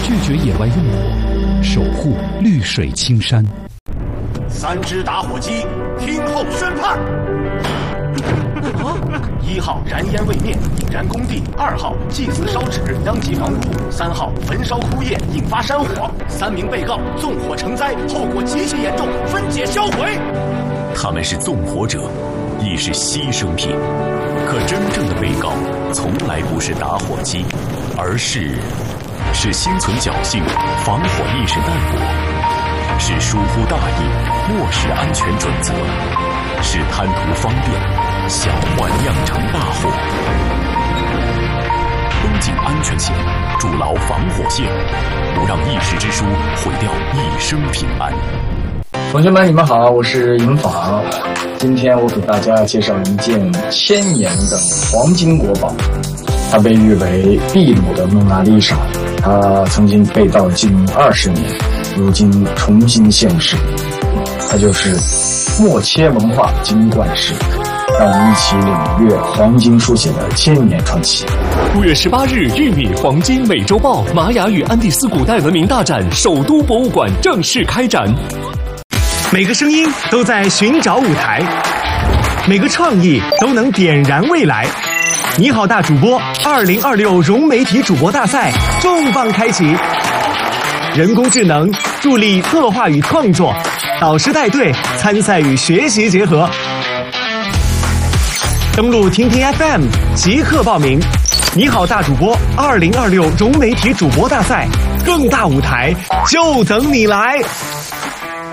拒绝野外用火，守护绿水青山。 3支打火机，听候宣判。1号燃烟未灭，引燃工地；2号祭祀烧纸，殃及房屋；3号焚烧枯叶，引发山火。3名被告纵火成灾，后果极其严重，分解销毁。 他们是纵火者，亦是牺牲品。可真正的被告从来不是打火机，而是心存侥幸，防火意识淡薄；是疏忽大意，漠视安全准则；是贪图方便，小患酿成大祸。绷紧安全线，筑牢防火线，不让一时之疏毁掉一生平安。 同学们，你们好，我是尹昉。今天我给大家介绍一件1000年的黄金国宝，它被誉为秘鲁的蒙娜丽莎。它曾经被盗经20年，如今重新现世。它就是默切文化金冠石。让我们一起领略黄金书写的1000年传奇。 5月18日，玉米黄金美洲豹玛雅与安第斯古代文明大展首都博物馆正式开展。 每个声音都在寻找舞台，每个创意都能点燃未来。你好，大主播2026融媒体主播大赛重磅开启，人工智能助力策划与创作，导师带队，参赛与学习结合。登录听听 FM 即刻报名。你好，大主播2026融媒体主播大赛，更大舞台就等你来。